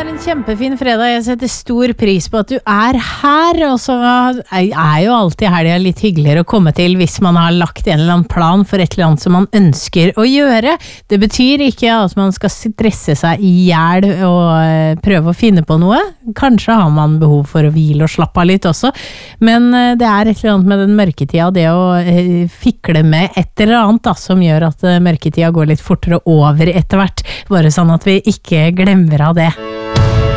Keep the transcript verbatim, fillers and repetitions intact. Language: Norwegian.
er en kjempefin fredag. Jeg setter stor pris på at du er her, og så er jo alltid helgen litt hyggeligere å komme til hvis man har lagt en eller annen plan for et eller annet som man ønsker å gjøre. Det betyr ikke at man skal stresse seg i hjel og prøve å finne på noe. Kanskje har man behov for å hvile og slappe av litt også, men det er et eller annet med den mørketida, det å fikle med et eller annet da, som gjør at mørketida går litt fortere over etter hvert, bare sånn at vi ikke glemmer av det.